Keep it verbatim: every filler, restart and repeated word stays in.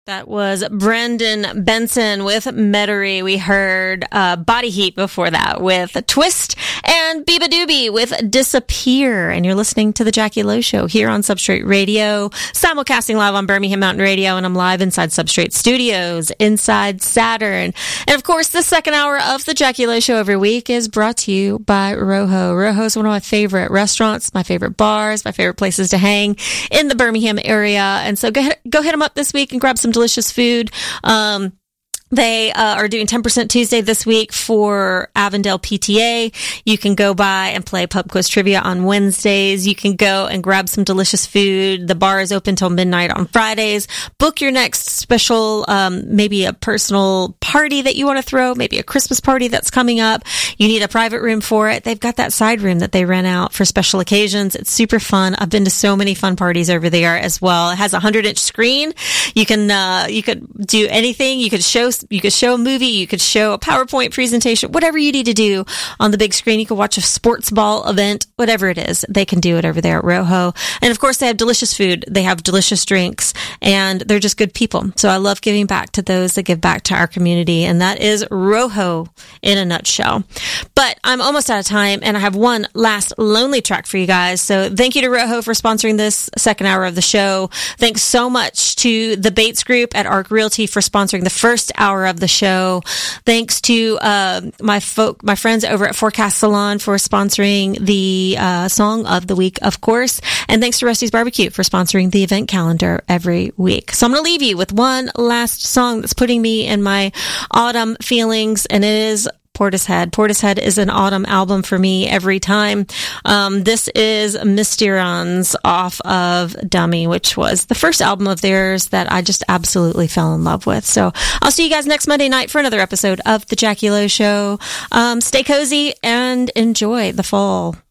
That was Brendan Benson with Metairie. We heard uh, Body Heat before that with a Twist, and Biba Doobie with Disappear. And you're listening to The Jackie Lowe Show here on Substrate Radio, simulcasting live on Birmingham Mountain Radio, and I'm live inside Substrate Studios, inside Saturn. And of course, the second hour of The Jackie Lowe Show every week is brought to you by Rojo. Rojo is one of my favorite restaurants, my favorite bars, my favorite places to hang in the Birmingham area. And so go, go hit them up this week and grab some delicious food. Um, They uh, are doing ten percent Tuesday this week for Avondale P T A. You can go by and play pub quiz trivia on Wednesdays. You can go and grab some delicious food. The bar is open till midnight on Fridays. Book your next special, um, maybe a personal party that you want to throw, maybe a Christmas party that's coming up. You need a private room for it. They've got that side room that they rent out for special occasions. It's super fun. I've been to so many fun parties over there as well. It has a hundred inch screen. You can, uh, you could do anything. You could show You could show a movie, you could show a PowerPoint presentation, whatever you need to do on the big screen. You could watch a sports ball event, whatever it is, they can do it over there at Rojo. And of course, they have delicious food, they have delicious drinks, and they're just good people. So I love giving back to those that give back to our community, and that is Rojo in a nutshell. But I'm almost out of time, and I have one last lonely track for you guys. So thank you to Rojo for sponsoring this second hour of the show. Thanks so much to the Bates Group at Arc Realty for sponsoring the first hour of the show. Thanks to uh, my folk, my friends over at Forecast Salon for sponsoring the uh, song of the week, of course. And thanks to Rusty's Barbecue for sponsoring the event calendar every week. So I'm going to leave you with one last song that's putting me in my autumn feelings, and it is Portishead. Portishead is an autumn album for me every time. Um, this is Mysterons off of Dummy, which was the first album of theirs that I just absolutely fell in love with. So I'll see you guys next Monday night for another episode of The Jackie Lowe Show. Um, stay cozy and enjoy the fall.